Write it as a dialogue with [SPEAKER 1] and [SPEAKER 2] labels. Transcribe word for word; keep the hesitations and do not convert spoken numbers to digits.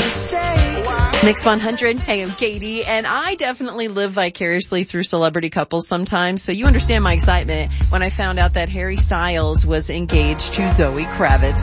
[SPEAKER 1] Mix one hundred. Hey, I'm Katie, and I definitely live vicariously through celebrity couples sometimes, so you understand my excitement when I found out that Harry Styles was engaged to Zoe Kravitz.